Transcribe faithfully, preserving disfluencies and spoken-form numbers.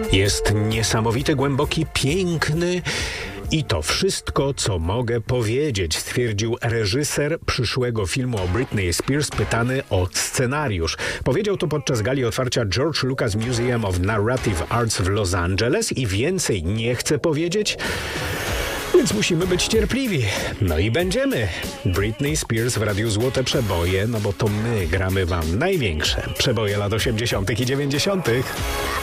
Jest niesamowity, głęboki, piękny i to wszystko, co mogę powiedzieć, stwierdził reżyser przyszłego filmu o Britney Spears, pytany o scenariusz. Powiedział to podczas gali otwarcia George Lucas Museum of Narrative Arts w Los Angeles i więcej nie chce powiedzieć, więc musimy być cierpliwi. No i będziemy. Britney Spears w Radiu Złote Przeboje, no bo to my gramy wam największe przeboje lat osiemdziesiątych i dziewięćdziesiątych.